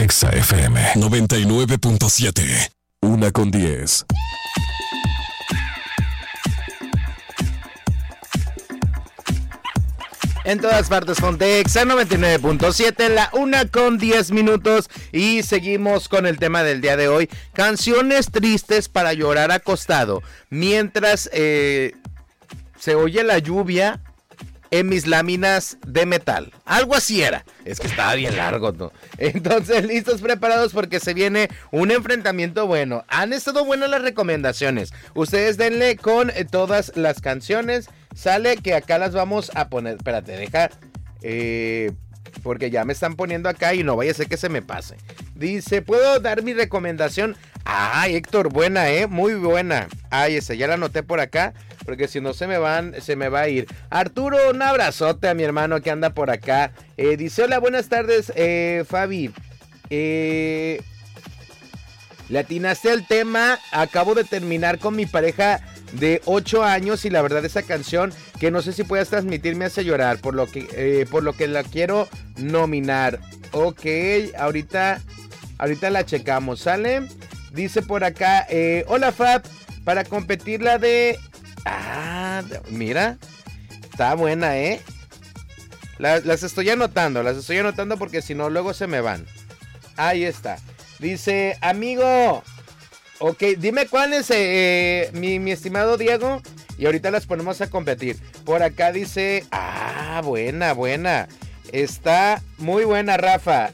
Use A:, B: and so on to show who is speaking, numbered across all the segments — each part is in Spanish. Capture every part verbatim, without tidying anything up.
A: Exa F M noventa y nueve punto siete. Una con diez.
B: En todas partes ponte Exa noventa y nueve punto siete, la una con diez minutos. Y seguimos con el tema del día de hoy. Canciones tristes para llorar acostado mientras eh, se oye la lluvia en mis láminas de metal. Algo así era. Es que estaba bien largo, ¿no? Entonces, listos, preparados, porque se viene un enfrentamiento bueno. Han estado buenas las recomendaciones. Ustedes denle con eh, todas las canciones. Sale que acá las vamos a poner. Espérate, deja. Eh, porque ya me están poniendo acá y no vaya a ser que se me pase. Dice, ¿puedo dar mi recomendación? Ay, Héctor, buena, ¿eh? Muy buena. Ay, esa ya la anoté por acá, porque si no se me van, se me va a ir. Arturo, un abrazote a mi hermano que anda por acá. Eh, dice, hola, buenas tardes, eh, Fabi. Eh, le atinaste al tema. Acabo de terminar con mi pareja de ocho años y la verdad esa canción que no sé si puedas transmitir me hace llorar, por lo que, eh, por lo que la quiero nominar. Ok, ahorita, ahorita la checamos, ¿sale? Dice por acá, eh, hola Fab, para competir la de... Ah, mira, está buena, ¿eh? La, las estoy anotando, las estoy anotando porque si no luego se me van. Ahí está. Dice, amigo, ok, dime cuál es, eh, mi, mi estimado Diego, y ahorita las ponemos a competir. Por acá dice, ah, buena, buena. Está muy buena, Rafa.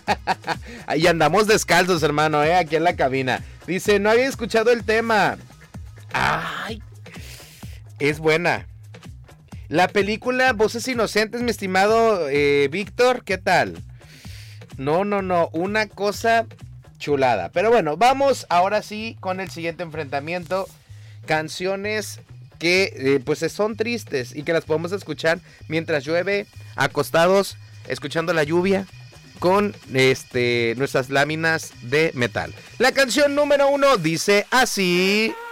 B: Y andamos descalzos, hermano, eh, aquí en la cabina. Dice, no había escuchado el tema. Ay, es buena. La película Voces Inocentes, mi estimado eh, Víctor, ¿qué tal? No, no, no, una cosa chulada. Pero bueno, vamos ahora sí con el siguiente enfrentamiento. Canciones que eh, pues son tristes y que las podemos escuchar mientras llueve, acostados, escuchando la lluvia con este nuestras láminas de metal. La canción número uno dice así.